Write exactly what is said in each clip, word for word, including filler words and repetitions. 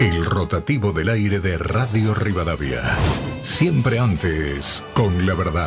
El rotativo del aire de Radio Rivadavia. Siempre antes, con la verdad.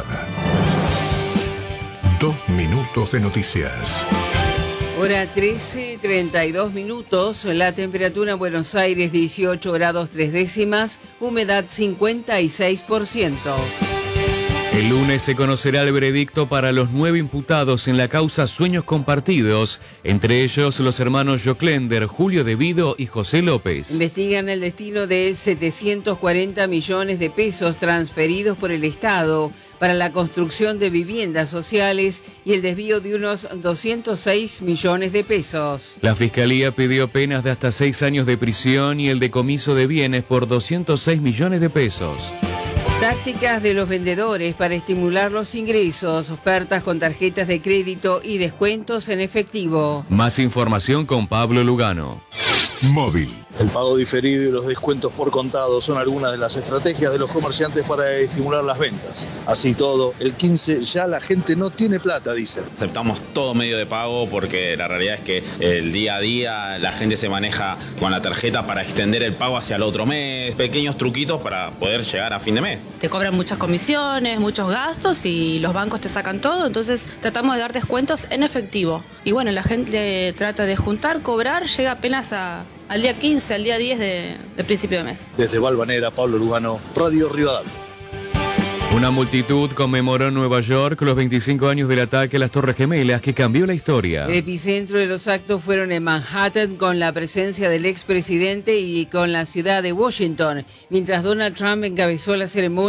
Dos minutos de noticias. Hora trece, treinta y dos minutos, la temperatura en Buenos Aires dieciocho grados tres décimas, humedad cincuenta y seis por ciento. El lunes se conocerá el veredicto para los nueve imputados en la causa Sueños Compartidos, entre ellos los hermanos Joclender, Julio Devido y José López. Investigan el destino de setecientos cuarenta millones de pesos transferidos por el Estado para la construcción de viviendas sociales y el desvío de unos doscientos seis millones de pesos. La Fiscalía pidió penas de hasta seis años de prisión y el decomiso de bienes por doscientos seis millones de pesos. Tácticas de los vendedores para estimular los ingresos, ofertas con tarjetas de crédito y descuentos en efectivo. Más información con Pablo Lugano. Móvil. El pago diferido y los descuentos por contado son algunas de las estrategias de los comerciantes para estimular las ventas. Así todo, el quince ya la gente no tiene plata, dicen. Aceptamos todo medio de pago porque la realidad es que el día a día la gente se maneja con la tarjeta para extender el pago hacia el otro mes. Pequeños truquitos para poder llegar a fin de mes. Te cobran muchas comisiones, muchos gastos y los bancos te sacan todo, entonces tratamos de dar descuentos en efectivo. Y bueno, la gente trata de juntar, cobrar, llega apenas a... al día quince, al día diez de, de principio de mes. Desde Valvanera, Pablo Lugano, Radio Rivadavia. Una multitud conmemoró en Nueva York los veinticinco años del ataque a las Torres Gemelas que cambió la historia. El epicentro de los actos fueron en Manhattan con la presencia del expresidente y con la ciudad de Washington, mientras Donald Trump encabezó la ceremonia.